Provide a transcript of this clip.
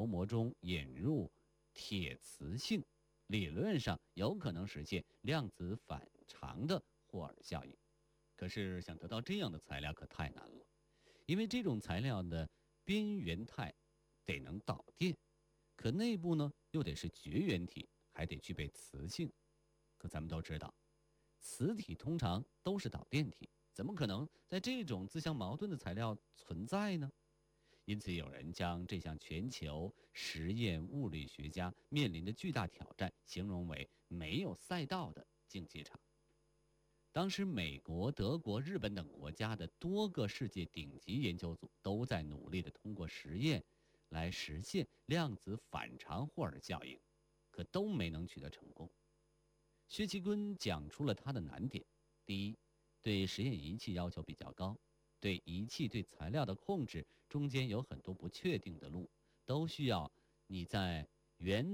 膜中引入铁磁性，理论上有可能实现量子反常的霍尔效应。可是想得到这样的材料可太难了，因为这种材料的边缘态得能导电，可内部呢又得是绝缘体，还得具备磁性。可咱们都知道，磁体通常都是导电体，怎么可能在这种自相矛盾的材料存在呢？因此，有人将这项全球实验物理学家面临的巨大挑战形容为没有赛道的竞技场。当时，美国、德国、日本等国家的多个世界顶级研究组都在努力地通过实验来实现量子反常霍尔效应，可都没能取得成功。薛其坤讲出了他的难点：第一，对实验仪器要求比较高，对仪器对材料的控制中间有很多不确定的路，都需要你在原